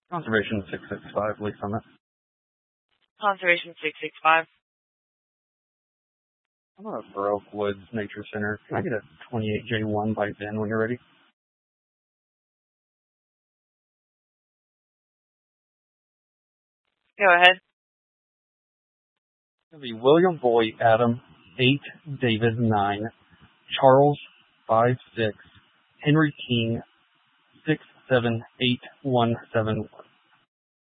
Conservation 665, lease on that. Conservation 665. I'm going to Fair Oak Woods Nature Center. Can I get a 28J1 by Ben when you're ready? Go ahead. It'll be William Boy Adam 8 David 9 Charles 5 6 Henry King 6 7 8 1 7 1.